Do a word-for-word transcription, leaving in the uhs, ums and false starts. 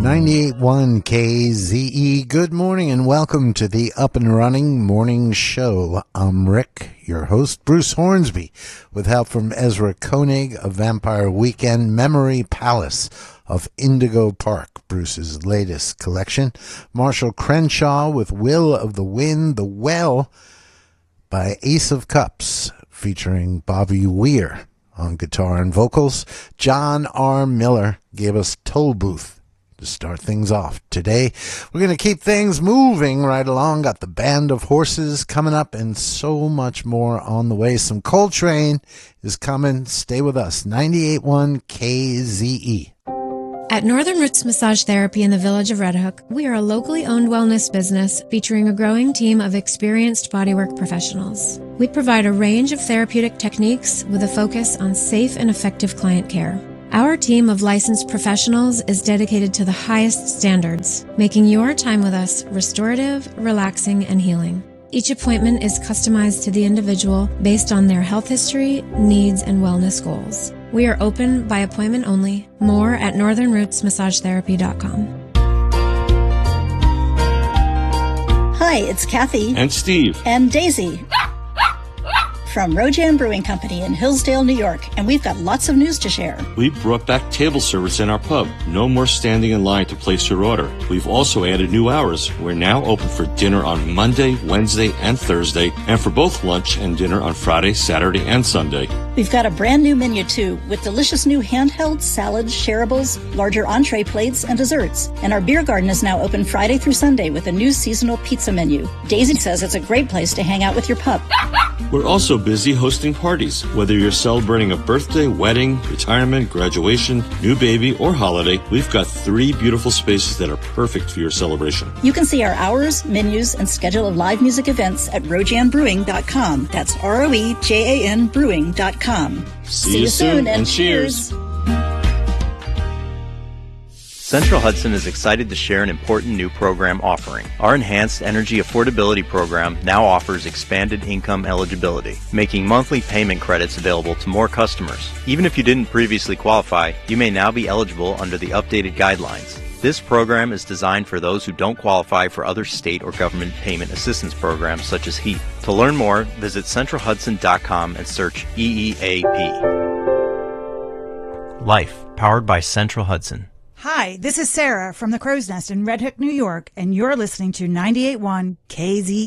ninety-eight point one K Z E. Good morning and welcome to the Up and Running Morning Show. I'm Rick, your host, Bruce Hornsby, with help from Ezra Koenig of Vampire Weekend Memory Palace of Indigo Park, Bruce's latest collection. Marshall Crenshaw with Will of the Wind, The Well by Ace of Cups, featuring Bobby Weir on guitar and vocals. John R. Miller gave us Toll Booth to start things off. Today, we're going to keep things moving right along. Got the Band of Horses coming up and so much more on the way. Some Coltrane is coming. Stay with us. ninety-eight point one K Z E. At Northern Roots Massage Therapy in the village of Red Hook, we are a locally owned wellness business featuring a growing team of experienced bodywork professionals. We provide a range of therapeutic techniques with a focus on safe and effective client care. Our team of licensed professionals is dedicated to the highest standards, making your time with us restorative, relaxing, and healing. Each appointment is customized to the individual based on their health history, needs, and wellness goals. We are open by appointment only. More at northern roots massage therapy dot com. Hi, it's Kathy. And Steve. And Daisy. From Rojan Brewing Company in Hillsdale, New York, and we've got lots of news to share. We brought back table service in our pub. No more standing in line to place your order. We've also added new hours. We're now open for dinner on Monday, Wednesday, and Thursday, and for both lunch and dinner on Friday, Saturday, and Sunday. We've got a brand new menu, too, with delicious new handheld salads, shareables, larger entree plates, and desserts. And our beer garden is now open Friday through Sunday with a new seasonal pizza menu. Daisy says it's a great place to hang out with your pup. We're also busy hosting parties. Whether you're celebrating a birthday, wedding, retirement, graduation, new baby, or holiday, we've got three beautiful spaces that are perfect for your celebration. You can see our hours, menus, and schedule of live music events at rojan brewing dot com. That's R O E J A N brewing dot com. See, See you soon, and, and cheers. cheers. Central Hudson is excited to share an important new program offering. Our Enhanced Energy Affordability Program now offers expanded income eligibility, making monthly payment credits available to more customers. Even if you didn't previously qualify, you may now be eligible under the updated guidelines. This program is designed for those who don't qualify for other state or government payment assistance programs such as HEAP. To learn more, visit central hudson dot com and search E E A P. Life, powered by Central Hudson. Hi, this is Sarah from the Crow's Nest in Red Hook, New York, and you're listening to ninety-eight point one K Z